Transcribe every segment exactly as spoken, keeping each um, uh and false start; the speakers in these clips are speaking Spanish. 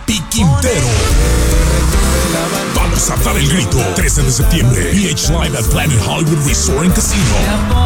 Tapi Quintero. Vamos a dar el grito. trece de septiembre, B H Live at Planet Hollywood Resort and Casino.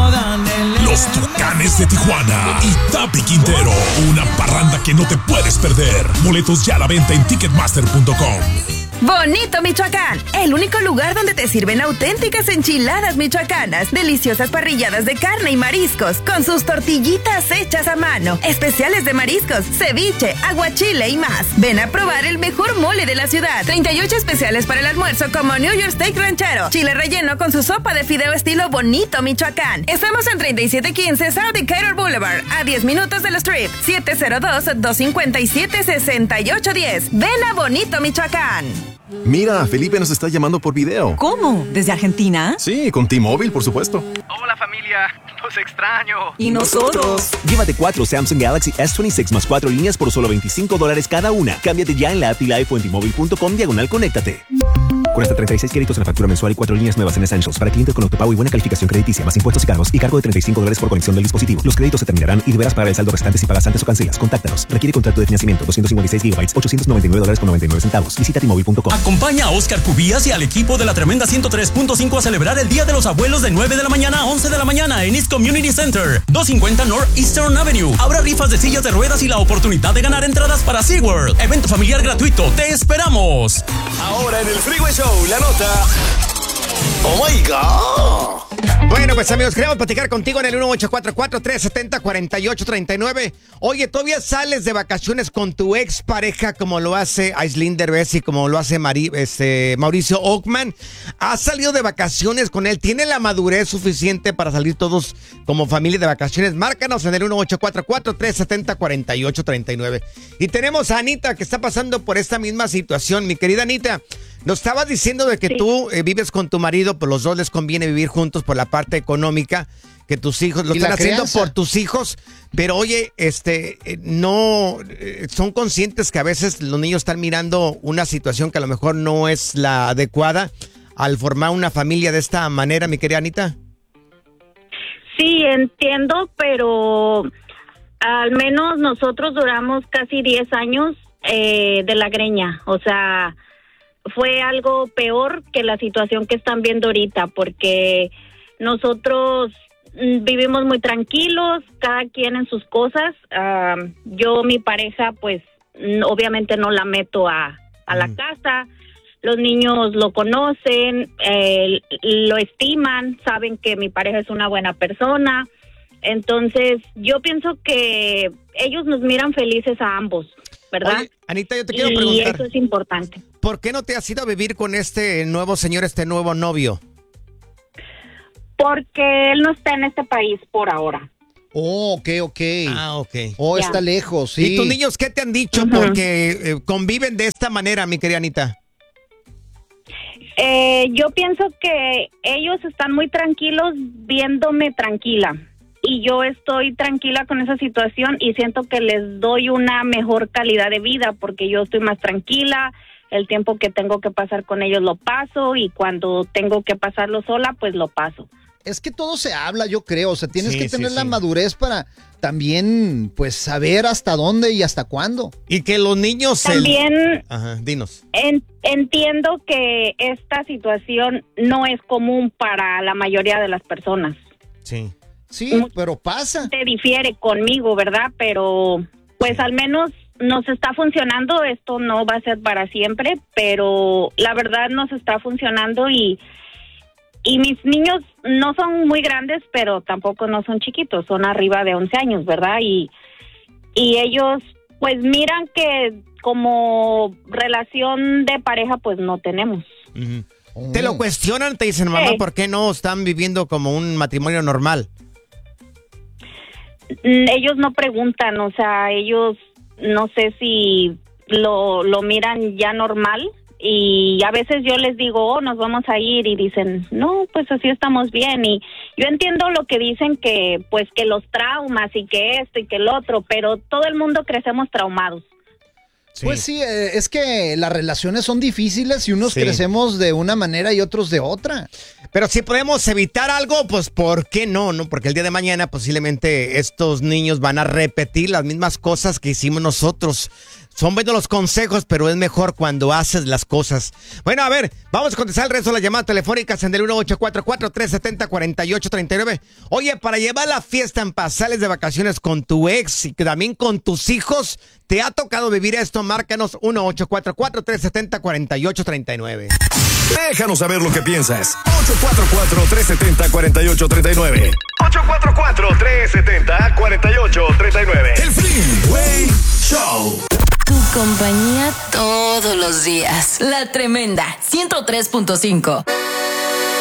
Los Tucanes de Tijuana y Tapi Quintero. Una parranda que no te puedes perder. Boletos ya a la venta en ticketmaster punto com. Bonito Michoacán, el único lugar donde te sirven auténticas enchiladas michoacanas, deliciosas parrilladas de carne y mariscos, con sus tortillitas hechas a mano, especiales de mariscos, ceviche, aguachile y más. Ven a probar el mejor mole de la ciudad. treinta y ocho especiales para el almuerzo como New York Steak Ranchero, chile relleno con su sopa de fideo estilo Bonito Michoacán. Estamos en treinta y siete quince South Decatur Boulevard, a diez minutos del Strip, siete cero dos, dos cinco siete, seis ocho uno cero. Ven a Bonito Michoacán. Mira, Felipe nos está llamando por video. ¿Cómo? ¿Desde Argentina? Sí, con T-Mobile, por supuesto. Hola familia, los extraño. ¿Y nosotros? Llévate cuatro Samsung Galaxy S veintiséis más cuatro líneas por solo veinticinco dólares cada una. Cámbiate ya en la app y live o en T-Mobile punto com diagonal conéctate. Con hasta treinta y seis créditos en la factura mensual y cuatro líneas nuevas en Essentials para clientes con autopago y buena calificación crediticia, más impuestos y cargos y cargo de treinta y cinco dólares por conexión del dispositivo. Los créditos se terminarán y deberás pagar el saldo restante si pagas antes o cancelas. Contáctanos. Requiere contrato de financiamiento. doscientos cincuenta y seis gigabytes, ochocientos noventa y nueve dólares con noventa y nueve centavos. Visita T Mobile punto com. Acompaña a Oscar Cubías y al equipo de la tremenda ciento tres punto cinco a celebrar el Día de los Abuelos de nueve de la mañana a once de la mañana en East Community Center, doscientos cincuenta North Eastern Avenue. Habrá rifas de sillas de ruedas y la oportunidad de ganar entradas para SeaWorld. Evento familiar gratuito. ¡Te esperamos! Ahora en el Freeway Show, la nota. ¡Oh my God! Bueno, pues amigos, queremos platicar contigo en el uno ocho cuatro cuatro, tres siete cero, cuatro ocho tres nueve. Oye, ¿todavía sales de vacaciones con tu ex pareja como lo hace Aislinn Derbez y como lo hace Mari, este, Mauricio Ockman? ¿Has salido de vacaciones con él? ¿Tiene la madurez suficiente para salir todos como familia de vacaciones? Márcanos en el uno ocho cuatro cuatro, tres siete cero, cuatro ocho tres nueve. Y tenemos a Anita que está pasando por esta misma situación. Mi querida Anita, nos estabas diciendo de que sí. tú eh, vives con tu marido, pues los dos les conviene vivir juntos por la parte económica, que tus hijos lo están haciendo por tus hijos, pero oye, este, eh, no, eh, son conscientes que a veces los niños están mirando una situación que a lo mejor no es la adecuada al formar una familia de esta manera, mi querida Anita. Sí, entiendo, pero al menos nosotros duramos casi diez años eh, de la greña, o sea, fue algo peor que la situación que están viendo ahorita, porque nosotros vivimos muy tranquilos, cada quien en sus cosas. Uh, yo, mi pareja, pues obviamente no la meto a, a la mm. casa. Los niños lo conocen, eh, lo estiman, saben que mi pareja es una buena persona. Entonces, yo pienso que ellos nos miran felices a ambos, ¿verdad? Oye, Anita, yo te quiero y preguntar. Y eso es importante. ¿Por qué no te has ido a vivir con este nuevo señor, este nuevo novio? Porque él no está en este país por ahora. Oh, ok, ok. Ah, ok. Oh, ya. Está lejos, sí. ¿Y tus niños qué te han dicho? Uh-huh. Porque eh, conviven de esta manera, mi querida Anita. Eh, yo pienso que ellos están muy tranquilos viéndome tranquila. Y yo estoy tranquila con esa situación y siento que les doy una mejor calidad de vida porque yo estoy más tranquila. El tiempo que tengo que pasar con ellos lo paso y cuando tengo que pasarlo sola, pues lo paso. Es que todo se habla, yo creo. O sea, tienes sí, que tener sí, la sí. madurez para también, pues, saber hasta dónde y hasta cuándo. Y que los niños... También... El... Ajá, dinos. En, entiendo que esta situación no es común para la mayoría de las personas. Sí. Sí, pero pasa. Te difiere conmigo, ¿verdad? Pero, pues, al menos... nos está funcionando, esto no va a ser para siempre, pero la verdad nos está funcionando y, y mis niños no son muy grandes, pero tampoco no son chiquitos, son arriba de once años, ¿verdad? Y, y ellos pues miran que como relación de pareja pues no tenemos. Uh-huh. Oh. Te lo cuestionan, te dicen, mamá, ¿por qué no están viviendo como un matrimonio normal? Ellos no preguntan, o sea, ellos... no sé si lo, lo miran ya normal y a veces yo les digo, oh, nos vamos a ir y dicen, no, pues así estamos bien y yo entiendo lo que dicen que pues que los traumas y que esto y que el otro, pero todo el mundo crecemos traumados. Sí. Pues sí, eh, es que las relaciones son difíciles y unos sí. crecemos de una manera y otros de otra. Pero si podemos evitar algo, pues ¿por qué no? no? Porque el día de mañana posiblemente estos niños van a repetir las mismas cosas que hicimos nosotros. Son buenos los consejos, pero es mejor cuando haces las cosas. Bueno, a ver, vamos a contestar el resto de las llamadas telefónicas en el uno ocho cuatro cuatro, tres siete cero, cuatro ocho tres nueve. Oye, para llevar la fiesta en paz, sales de vacaciones con tu ex y también con tus hijos, ¿te ha tocado vivir esto? Márcanos uno ocho cuatro cuatro, tres siete cero, cuatro ocho tres nueve. Déjanos saber lo que piensas. ocho cuatro cuatro, tres siete cero, cuatro ocho tres nueve. ocho cuatro cuatro, tres siete cero, cuatro ocho tres nueve. El Freeway Show. Tu compañía todos los días. La Tremenda ciento tres punto cinco.